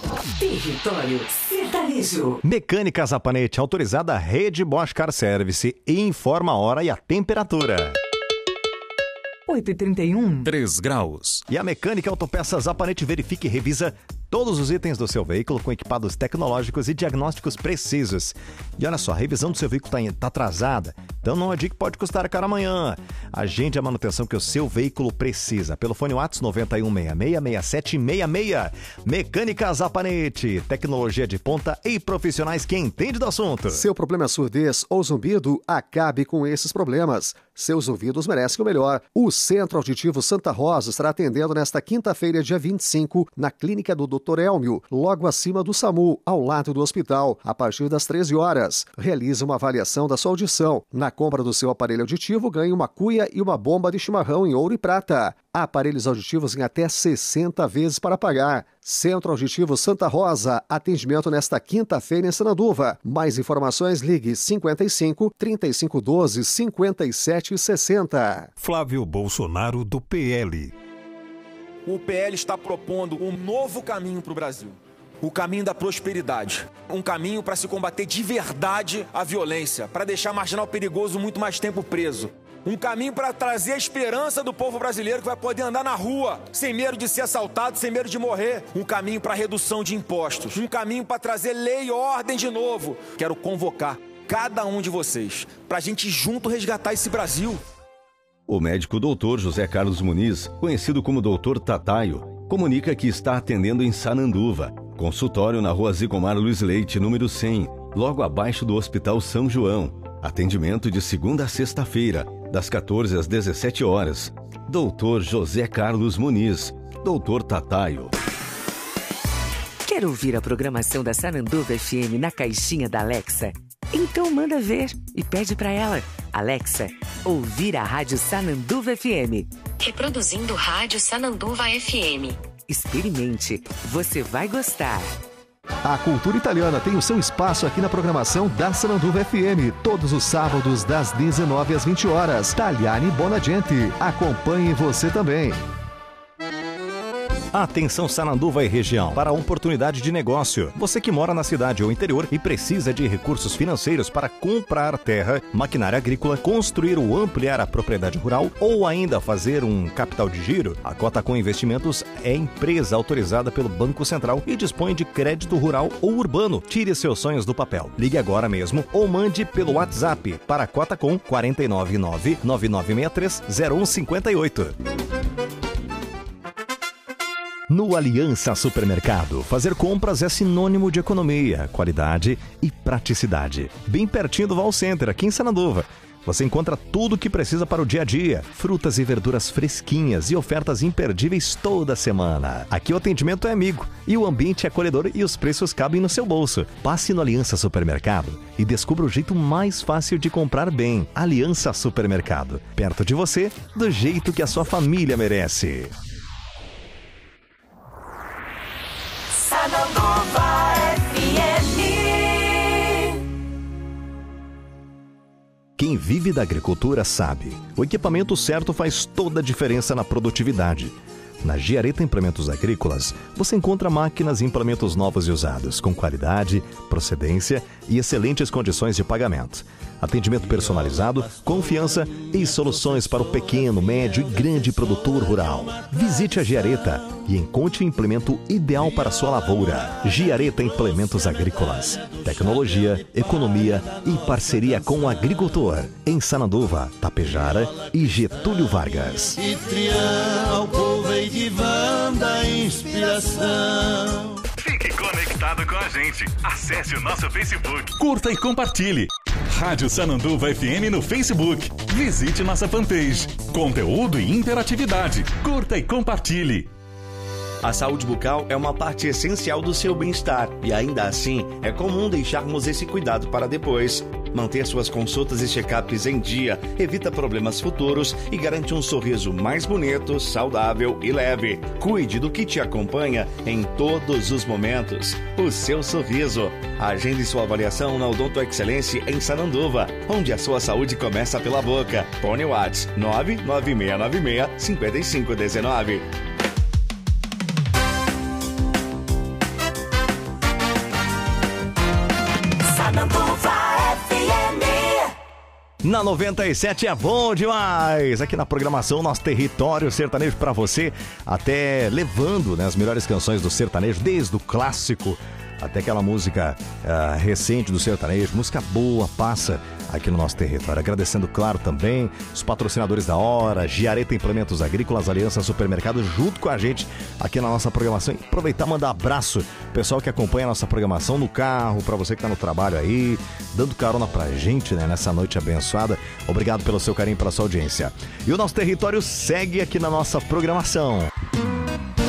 Território Sertanejo. Mecânica Zapanete, autorizada Rede Bosch Car Service, e informa a hora e a temperatura. 8h31. 3 graus. E a Mecânica Autopeças Zapanete verifica e revisa todos os itens do seu veículo com equipados tecnológicos e diagnósticos precisos. E olha só, a revisão do seu veículo tá atrasada, então não adianta que pode custar caro amanhã. Agende a manutenção que o seu veículo precisa. Pelo fone WhatsApp 91666766. Mecânica Zapanete, tecnologia de ponta e profissionais que entendem do assunto. Seu problema é surdez ou zumbido? Acabe com esses problemas. Seus ouvidos merecem o melhor. O Centro Auditivo Santa Rosa estará atendendo nesta quinta-feira, dia 25, na clínica do Dr. Elmio, logo acima do SAMU, ao lado do hospital, a partir das 13 horas. Realize uma avaliação da sua audição. Na compra do seu aparelho auditivo, ganhe uma cuia e uma bomba de chimarrão em ouro e prata. Aparelhos auditivos em até 60 vezes para pagar. Centro Auditivo Santa Rosa, atendimento nesta quinta-feira em Sananduva. Mais informações, ligue 55 3512 5760. Flávio Bolsonaro, do PL. O PL está propondo um novo caminho para o Brasil. O caminho da prosperidade. Um caminho para se combater de verdade a violência, para deixar marginal perigoso muito mais tempo preso. Um caminho para trazer a esperança do povo brasileiro que vai poder andar na rua, sem medo de ser assaltado, sem medo de morrer. Um caminho para redução de impostos. Um caminho para trazer lei e ordem de novo. Quero convocar cada um de vocês para a gente junto resgatar esse Brasil. O médico Dr. José Carlos Muniz, conhecido como Dr. Tataio, comunica que está atendendo em Sananduva. Consultório na Rua Zigomar Luiz Leite, número 100, logo abaixo do Hospital São João. Atendimento de segunda a sexta-feira, das 14 às 17 horas. Dr. José Carlos Muniz, Dr. Tataio. Quer ouvir a programação da Sananduva FM na caixinha da Alexa? Então manda ver e pede para ela. Alexa, ouvir a Rádio Sananduva FM. Reproduzindo Rádio Sananduva FM. Experimente, você vai gostar. A cultura italiana tem o seu espaço aqui na programação da Sananduva FM, todos os sábados das 19 às 20 horas. Tagliani Bonagente, acompanhe você também. Atenção Sananduva e região, para a oportunidade de negócio. Você que mora na cidade ou interior e precisa de recursos financeiros para comprar terra, maquinária agrícola, construir ou ampliar a propriedade rural ou ainda fazer um capital de giro, a Cotacom Investimentos é empresa autorizada pelo Banco Central e dispõe de crédito rural ou urbano. Tire seus sonhos do papel. Ligue agora mesmo ou mande pelo WhatsApp para a Cotacom 499-9963-0158. No Aliança Supermercado, fazer compras é sinônimo de economia, qualidade e praticidade. Bem pertinho do Val Center, aqui em Sananduva. Você encontra tudo o que precisa para o dia a dia. Frutas e verduras fresquinhas e ofertas imperdíveis toda semana. Aqui o atendimento é amigo e o ambiente é acolhedor e os preços cabem no seu bolso. Passe no Aliança Supermercado e descubra o jeito mais fácil de comprar bem. Aliança Supermercado, perto de você, do jeito que a sua família merece. Sananduva FM. Quem vive da agricultura sabe, o equipamento certo faz toda a diferença na produtividade. Na Giareta Implementos Agrícolas, você encontra máquinas e implementos novos e usados, com qualidade, procedência e excelentes condições de pagamento. Atendimento personalizado, confiança e soluções para o pequeno, médio e grande produtor rural. Visite a Giareta e encontre o implemento ideal para a sua lavoura. Giareta Implementos Agrícolas. Tecnologia, economia e parceria com o agricultor. Em Sananduva, Tapejara e Getúlio Vargas. Fique conectado com a gente. Acesse o nosso Facebook. Curta e compartilhe. Rádio Sananduva FM no Facebook. Visite nossa fanpage. Conteúdo e interatividade. Curta e compartilhe. A saúde bucal é uma parte essencial do seu bem-estar e ainda assim é comum deixarmos esse cuidado para depois. Manter suas consultas e check-ups em dia evita problemas futuros e garante um sorriso mais bonito, saudável e leve. Cuide do que te acompanha em todos os momentos. O seu sorriso. Agende sua avaliação na Odonto Excelência em Sananduva, onde a sua saúde começa pela boca. Fone WhatsApp 99696-5519. Na 97 é bom demais. Aqui na programação, nosso território sertanejo pra você, até levando, né, as melhores canções do sertanejo, desde o clássico até aquela música recente do sertanejo, música boa, passa aqui no nosso território. Agradecendo, claro, também os patrocinadores da hora, Giareta Implementos Agrícolas, Aliança Supermercado, junto com a gente aqui na nossa programação. E aproveitar e mandar abraço pessoal que acompanha a nossa programação no carro, pra você que tá no trabalho aí, dando carona pra gente, né, nessa noite abençoada. Obrigado pelo seu carinho, pela sua audiência. E o nosso território segue aqui na nossa programação.